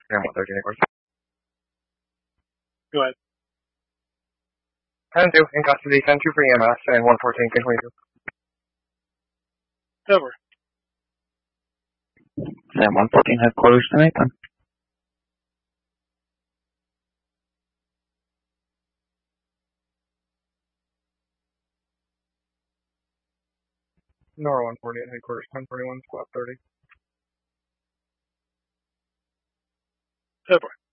Sam 113 headquarters. Go ahead. 10-2 in custody, 10-2 for EMS, and 114 K22. Over. Sam 114 headquarters to Nathan. Nora 148 headquarters, 1041 squad 30. Over.